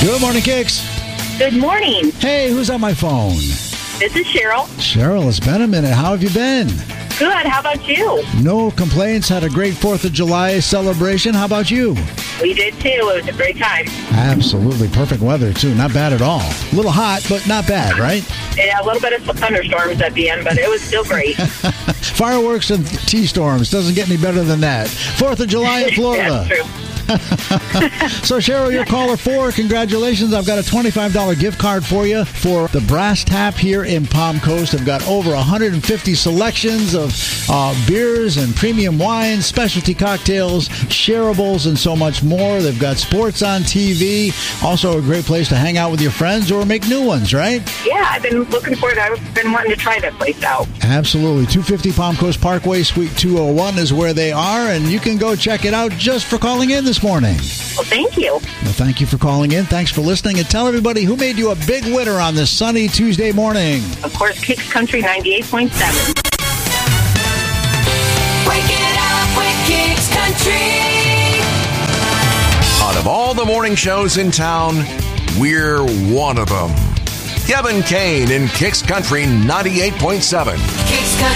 Good morning, Kicks. Good morning. Hey, who's on my phone? This is Cheryl. Cheryl, it's been a minute. How have you been? Good. How about you? No complaints. Had a great 4th of July celebration. How about you? We did too. It was a great time. Absolutely. Perfect weather, too. Not bad at all. A little hot, but not bad, right? Yeah, a litlittle bit of thunderstorms at the end, but it was still great. Fireworks and T-storms. Doesn't get any better than that. 4th of July in Florida. That's true. So, Cheryl, you're caller 4. Congratulations. I've got a $25 gift card for you for the Brass Tap here in Palm Coast. I've got over 150 selections of beers and premium wines, specialty cocktails, shareables, and so much more. They've got sports on TV. Also a great place to hang out with your friends or make new ones, right? Yeah, I've been looking forward. I've been wanting to try that place out. Absolutely. 250 Palm Coast Parkway, Suite 201 is where they are, and you can go check it out just for calling in this morning. Well, thank you. Well, thank you for calling in. Thanks for listening. And tell everybody who made you a big winner on this sunny Tuesday morning. Of course, Kicks Country 98.7. Wake it up with Kicks Country. Out of all the morning shows in town, we're one of them. Kevin Kane in Kicks Country 98.7. Kicks Country.